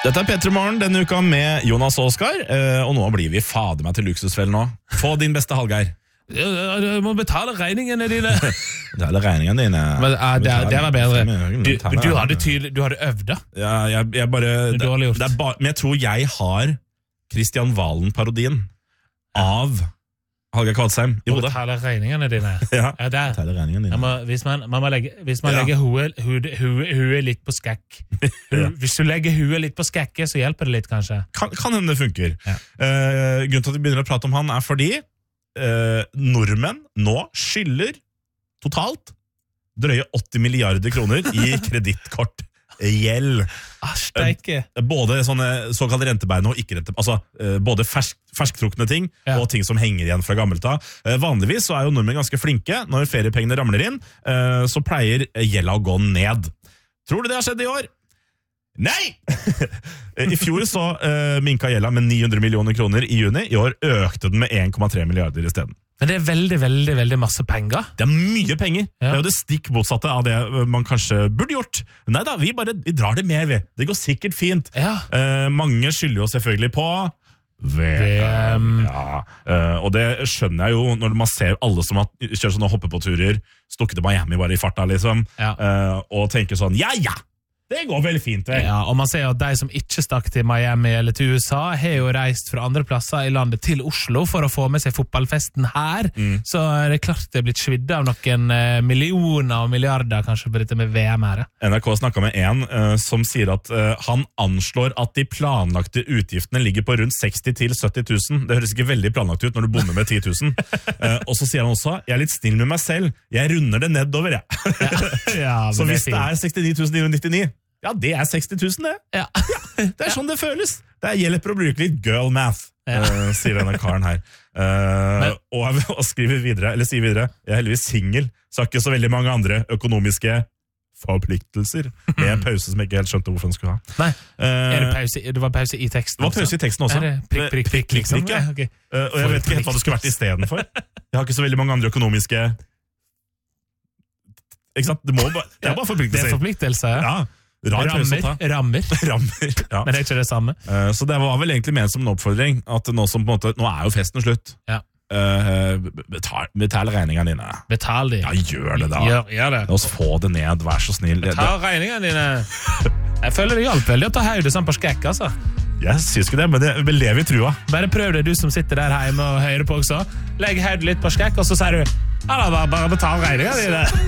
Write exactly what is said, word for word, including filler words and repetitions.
Dette er Petter Morgen denne uka med Jonas og Oskar, og nå blir vi fader meg til luksusfell nå. Få din beste Hallgeir. Du må betale regningene dine. Betale regningene dine. Men, uh, det, det var bedre. Du, du, hadde tydelig, du hadde øvd da. Ja, jeg, jeg bare... Det, det er ba, men jeg tror jeg har Kristian Valen-parodien av Hallgeir Kvadsheim i hodet. Betale regningene dine. Ja, ja betale regningene dine. Må, hvis man, man må legge, hvis man ja. legger huet, huet, huet, huet litt på skakk. ja. Hvis du legger huet litt på skakke, så hjelper det litt, kanskje. Kan, kan hende det funker. Ja. Uh, grunnen til at vi begynner å prate om han er fordi uh, nordmenn nå skylder totalt drøye åtti milliarder kroner i kredittkort. Gjeld. Ah, steike. Både sånne såkalte rentebærende og ikke rentebærende. Altså, både fersk, fersktrukne ting ja. og ting som henger igjen fra gammelt av. Vanligvis så er jo nordmenn ganske flinke. Når feriepengene ramler inn, så pleier gjelda å gå ned. Tror du det har skjedd i år? Nei! I fjor så uh, minka gjelda med ni hundre millioner kroner i juni. I år økte den med en komma tre milliarder i stedet. Men det er veldig, veldig, veldig masse penger. Det er mye penger. Ja. Det er jo det stikk motsatte av det man kanskje burde gjort. Nei da, vi bare vi drar det mer ved. Det går sikkert fint. Ja. Uh, mange skylder jo selvfølgelig på V M. Ja. Uh, og det skjønner jeg jo når man ser alle som har kjørt sånne hoppepåturer, stukket til Miami bare i farta, liksom, ja. uh, og tenker sånn, ja, ja! Det går veldig fint, vel? Ja, og man ser jo at de som ikke stakk til Miami eller til U S A, har jo reist fra andre plasser i landet til Oslo for å få med seg fotballfesten her. Mm. Så det er klart det er blitt svidd av noen uh, millioner og milliarder kanskje på dette med V M her. N R K snakket med en uh, som sier at uh, han anslår at de planlagte utgiftene ligger på rundt seksti til sytti tusen. Det høres ikke veldig planlagt ut når du bommer med ti tusen. uh, og så sier han også, jeg er litt snill med meg selv, jeg runder det nedover, jeg. Ja. Ja, så hvis det er sekstini tusen ni hundre nittini, ja, det er seksti tusen, det. Ja. ja, det er sånn det føles. Det hjelper å bruke litt girl math, ja. uh, sier denne karen her. Uh, og, og skriver videre, eller sier videre, jeg er heldigvis single, så har ikke så veldig mange andre økonomiske forpliktelser. Med en pause som jeg ikke helt skjønte hvorfor den skulle ha. Nei, uh, er det, pause, det var pause i teksten også? Det var pause i teksten også. Er det prikk, prikk, prikk, prikk, liksom? Ja, okay. uh, og jeg vet ikke helt hva det skulle vært i stedet for. Jeg har ikke så veldig mange andre økonomiske... Ikke sant? Det, må bare, det er bare forpliktelser. Det er forpliktelser, ja. Ja. Rammer, rammer. rammer ja. Men det er ikke det samme. Uh, så det var vel egentlig ment som en oppfordring at nå, som på en måte, nå er jo festen slutt. Ja. Uh, betal, betal regningene dine. Betal de. Ja, gjør det da. Gjør, gjør det. La oss få det ned, vær så snill. Betal regningene dine. Jeg føler det hjalp veldig å ta høyde sånn på skekk, altså. Jeg synes ikke det, men det vil leve i trua. Bare prøv det, du som sitter der hjemme og hører på også. Legg høyde litt på skekk, og så sier du, ja da, bare betal regningene dine.